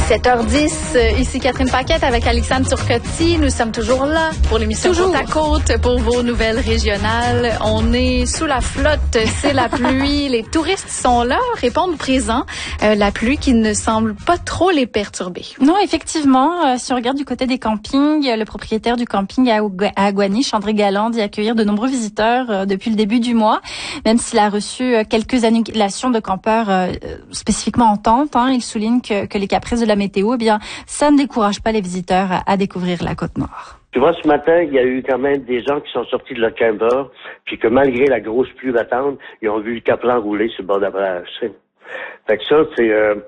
7h10, ici Catherine Paquette avec Alexandre Turcotti. Nous sommes toujours là pour l'émission Côte à Côte, pour vos nouvelles régionales. On est sous la flotte, c'est la pluie. Les touristes sont là, répondent présents. La pluie qui ne semble pas trop les perturber. Non, effectivement, si on regarde du côté des campings, le propriétaire du camping à Aguaniche, André Galland, dit accueillir de nombreux visiteurs depuis le début du mois, même s'il a reçu quelques annulations de campeurs spécifiquement en tente. Il souligne que les caprices de la météo, eh bien, ça ne décourage pas les visiteurs à découvrir la Côte-Nord. Tu vois, ce matin, il y a eu quand même des gens qui sont sortis de leur camper, puis que malgré la grosse pluie battante, ils ont vu le caplan rouler sur le bord de la plage. Fait que ça, c'est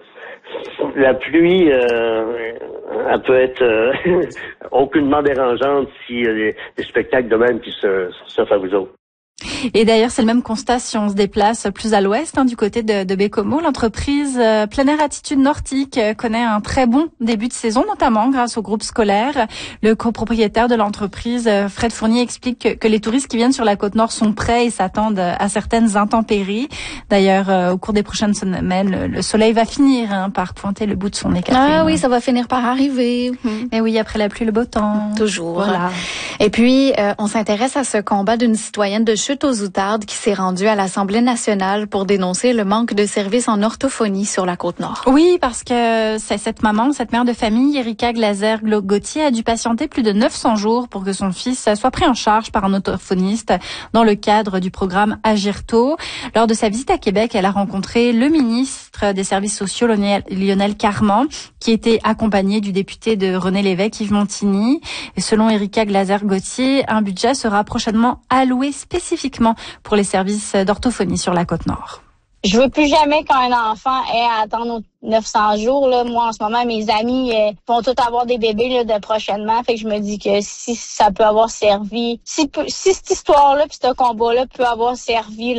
la pluie, elle peut être aucunement dérangeante si des spectacles de même qui s'offrent à vous autres. Et d'ailleurs, c'est le même constat si on se déplace plus à l'ouest, du côté de Bécomo. L'entreprise Plein Air Attitude Nordique connaît un très bon début de saison, notamment grâce au groupe scolaire. Le copropriétaire de l'entreprise, Fred Fournier, explique que les touristes qui viennent sur la Côte-Nord sont prêts et s'attendent à certaines intempéries. D'ailleurs, au cours des prochaines semaines, le soleil va finir par pointer le bout de son nez. Ah oui, ça va finir par arriver. Et oui, après la pluie, le beau temps. Toujours. Voilà. Et puis, on s'intéresse à ce combat d'une citoyenne de Chute aux Outardes qui s'est rendue à l'Assemblée nationale pour dénoncer le manque de services en orthophonie sur la Côte-Nord. Oui, parce que c'est cette mère de famille, Erika Glaser-Gauthier, a dû patienter plus de 900 jours pour que son fils soit pris en charge par un orthophoniste dans le cadre du programme Agir tôt. Lors de sa visite à Québec, elle a rencontré le ministre des Services sociaux, Lionel Carman, qui était accompagné du député de René Lévesque, Yves Montigny. Et selon Erika Glaser-Gauthier, un budget sera prochainement alloué spécifiquement pour les services d'orthophonie sur la Côte-Nord. Je veux plus jamais qu'un enfant ait à attendre 900 jours. Là. Moi, en ce moment, mes amis vont tous avoir des bébés de prochainement. Fait que je me dis que si ça peut avoir servi, si cette histoire-là puis ce combat-là peut avoir servi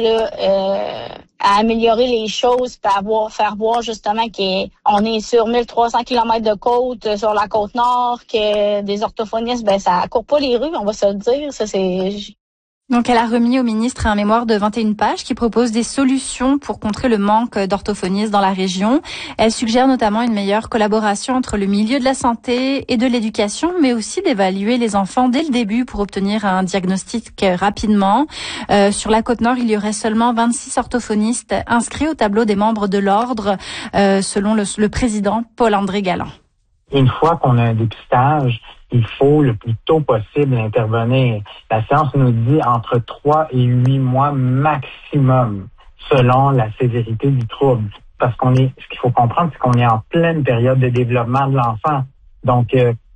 à améliorer les choses, puis faire voir justement qu'on est sur 1300 km de côte sur la Côte-Nord, que des orthophonistes, ça court pas les rues, on va se le dire. Ça, c'est... Donc, elle a remis au ministre un mémoire de 21 pages qui propose des solutions pour contrer le manque d'orthophonistes dans la région. Elle suggère notamment une meilleure collaboration entre le milieu de la santé et de l'éducation, mais aussi d'évaluer les enfants dès le début pour obtenir un diagnostic rapidement. Sur la Côte-Nord, il y aurait seulement 26 orthophonistes inscrits au tableau des membres de l'ordre, selon le président Paul-André Galland. Une fois qu'on a un dépistage, il faut le plus tôt possible intervenir. La science nous dit entre 3 et 8 mois maximum, selon la sévérité du trouble. Parce ce qu'il faut comprendre, c'est qu'on est en pleine période de développement de l'enfant. Donc,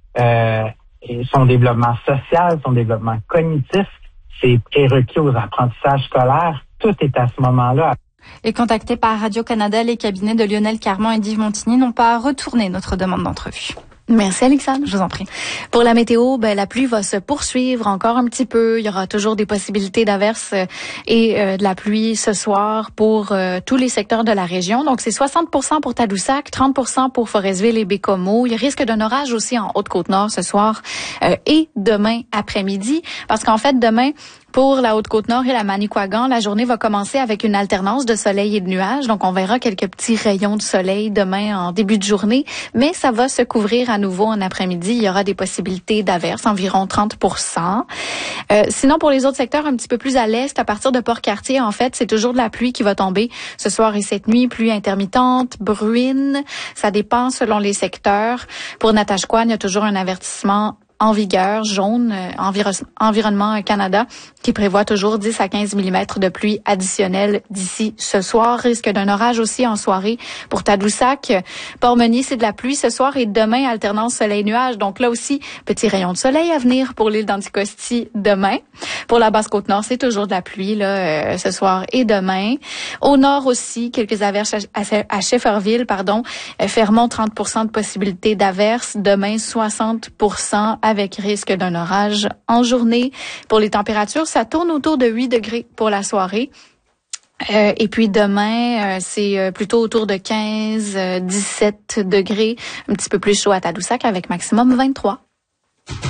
son développement social, son développement cognitif, c'est prérequis aux apprentissages scolaires. Tout est à ce moment-là. Et contactés par Radio-Canada, les cabinets de Lionel Carman et d'Yves Montigny n'ont pas retourné notre demande d'entrevue. Merci Alexandre. Je vous en prie. Pour la météo, la pluie va se poursuivre encore un petit peu. Il y aura toujours des possibilités d'averses et de la pluie ce soir pour tous les secteurs de la région. Donc c'est 60% pour Tadoussac, 30% pour Forestville et Bécomo. Il risque d'un orage aussi en Haute-Côte-Nord ce soir et demain après-midi. Parce qu'en fait, demain, pour la Haute-Côte-Nord et la Manicouagan, la journée va commencer avec une alternance de soleil et de nuages. Donc, on verra quelques petits rayons de soleil demain en début de journée. Mais ça va se couvrir à nouveau en après-midi. Il y aura des possibilités d'averses, environ 30%. Sinon, pour les autres secteurs un petit peu plus à l'est, à partir de Port-Cartier, en fait, c'est toujours de la pluie qui va tomber ce soir et cette nuit. Pluie intermittente, bruine. Ça dépend selon les secteurs. Pour Natashquan, il y a toujours un avertissement en vigueur, jaune, Environnement Canada, qui prévoit toujours 10 à 15 mm de pluie additionnelle d'ici ce soir. Risque d'un orage aussi en soirée pour Tadoussac. Port-Meunier, c'est de la pluie ce soir et demain, alternance soleil-nuage. Donc là aussi, petit rayon de soleil à venir pour l'île d'Anticosti demain. Pour la Basse-Côte-Nord, c'est toujours de la pluie ce soir et demain. Au nord aussi, quelques averses à Shefferville, Fermont, 30% de possibilité d'averses. Demain, 60% avec risque d'un orage en journée. Pour les températures, ça tourne autour de 8 degrés pour la soirée. Et puis demain, c'est plutôt autour de 15-17 degrés, un petit peu plus chaud à Tadoussac avec maximum 23.